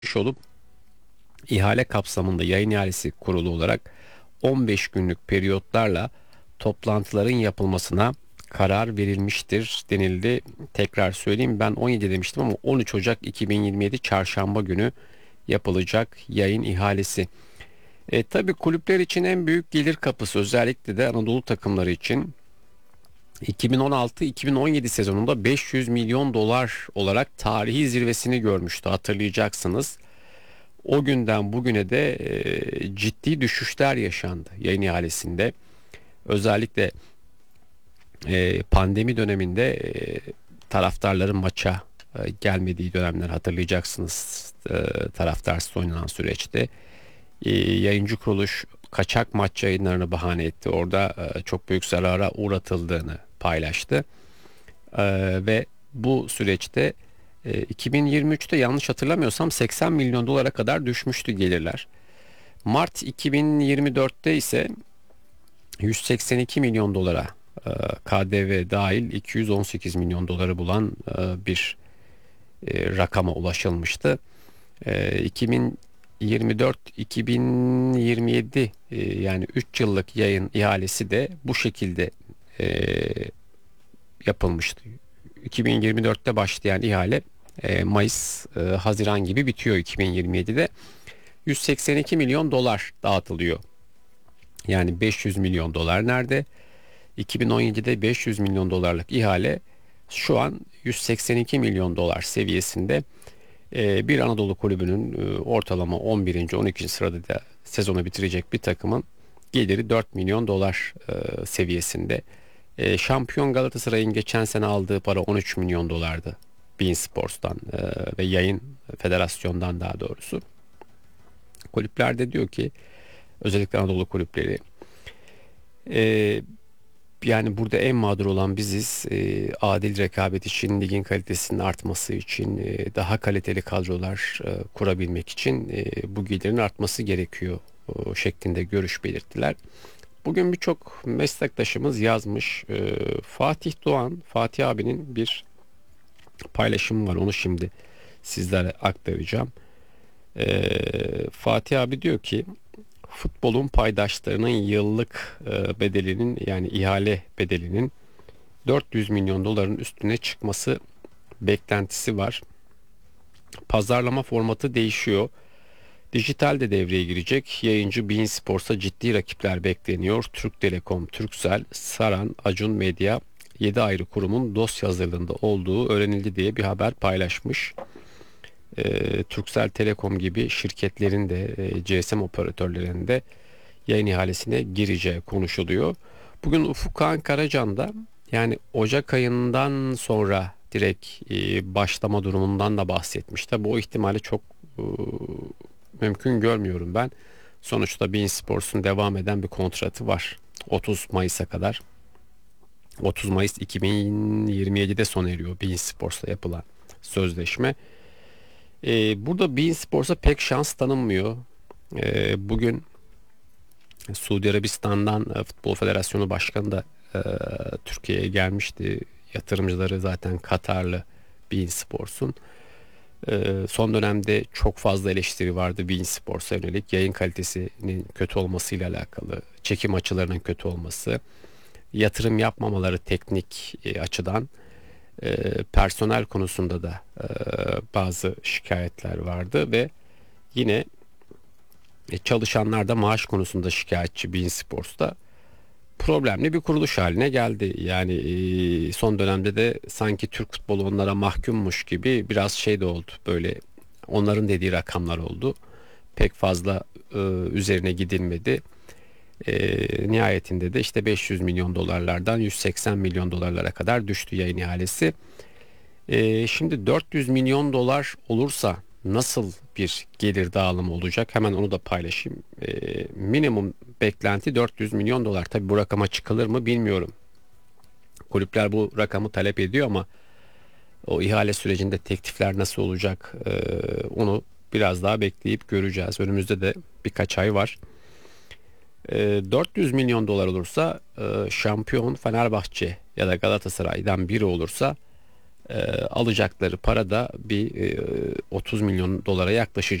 olup ihale kapsamında yayın ihalesi kurulu olarak 15 günlük periyotlarla toplantıların yapılmasına karar verilmiştir denildi. Tekrar söyleyeyim, ben 17 demiştim ama 13 Ocak 2027 Çarşamba günü yapılacak yayın ihalesi. Tabii kulüpler için en büyük gelir kapısı, özellikle de Anadolu takımları için 2016-2017 sezonunda 500 milyon dolar olarak tarihi zirvesini görmüştü, hatırlayacaksınız. O günden bugüne de ciddi düşüşler yaşandı yayın ihalesinde. Özellikle pandemi döneminde taraftarların maça gelmediği dönemler, hatırlayacaksınız, taraftarsız oynanan süreçte. Yayıncı kuruluş kaçak maç yayınlarını bahane etti. Orada çok büyük zarara uğratıldığını paylaştı. Ve bu süreçte 2023'te yanlış hatırlamıyorsam 80 milyon dolara kadar düşmüştü gelirler. Mart 2024'te ise 182 milyon dolara, KDV dahil 218 milyon doları bulan bir rakama ulaşılmıştı. 2024-2027 yani 3 yıllık yayın ihalesi de bu şekilde e, yapılmıştı. 2024'te başlayan ihale Mayıs, Haziran gibi bitiyor 2027'de. 182 milyon dolar dağıtılıyor. Yani 500 milyon dolar nerede? 2017'de 500 milyon dolarlık ihale şu an 182 milyon dolar seviyesinde. Bir Anadolu kulübünün ortalama 11. 12. sırada da sezonu bitirecek bir takımın geliri 4 milyon dolar seviyesinde. Şampiyon Galatasaray'ın geçen sene aldığı para 13 milyon dolardı. beIN Sports'tan ve yayın federasyondan, daha doğrusu. Kulüpler de diyor ki, özellikle Anadolu kulüpleri, e, yani burada en mağdur olan biziz. Adil rekabet için, ligin kalitesinin artması için, daha kaliteli kadrolar kurabilmek için bu gelirin artması gerekiyor şeklinde görüş belirttiler. Bugün birçok meslektaşımız yazmış. Fatih Doğan, Fatih abinin bir paylaşımı var. Onu şimdi sizlere aktaracağım. Fatih abi diyor ki, futbolun paydaşlarının yıllık bedelinin, yani ihale bedelinin 400 milyon doların üstüne çıkması beklentisi var. Pazarlama formatı değişiyor. Dijital de devreye girecek. Yayıncı beIN Sports'a ciddi rakipler bekleniyor. Türk Telekom, Turkcell, Saran, Acun Medya 7 ayrı kurumun dosya hazırlığında olduğu öğrenildi diye bir haber paylaşmış. Turkcell Telekom gibi şirketlerin de GSM operatörlerinin de yayın ihalesine gireceği konuşuluyor. Bugün Ufuk Kağan Karacan da, yani Ocak ayından sonra direkt başlama durumundan da bahsetmiş. Tabi o ihtimali çok mümkün görmüyorum ben. Sonuçta beIN Sports'un devam eden bir kontratı var 30 Mayıs'a kadar. 30 Mayıs 2027'de sona eriyor beIN Sports'la yapılan sözleşme. Burada beIN Sports'a pek şans tanınmıyor. Bugün Suudi Arabistan'dan Futbol Federasyonu Başkanı da Türkiye'ye gelmişti. Yatırımcıları zaten Katarlı beIN Sports'un. Son dönemde çok fazla eleştiri vardı beIN Sports'a yönelik. Yayın kalitesinin kötü olmasıyla alakalı, çekim açılarının kötü olması, yatırım yapmamaları teknik açıdan, personel konusunda da bazı şikayetler vardı ve yine çalışanlar da maaş konusunda şikayetçi beIN Sports'ta. Problemli bir kuruluş haline geldi. Yani son dönemde de sanki Türk futbolu onlara mahkummuş gibi biraz şey de oldu. Böyle onların dediği rakamlar oldu. Pek fazla üzerine gidilmedi. Nihayetinde de işte 500 milyon dolarlardan 180 milyon dolarlara kadar düştü yayın ihalesi. Şimdi 400 milyon dolar olursa nasıl bir gelir dağılımı olacak? Hemen onu da paylaşayım. Minimum beklenti 400 milyon dolar. Tabii bu rakama çıkılır mı bilmiyorum. Kulüpler bu rakamı talep ediyor ama o ihale sürecinde teklifler nasıl olacak? Onu biraz daha bekleyip göreceğiz. Önümüzde de birkaç ay var. 400 milyon dolar olursa, şampiyon Fenerbahçe ya da Galatasaray'dan biri olursa alacakları para da bir 30 milyon dolara yaklaşacak.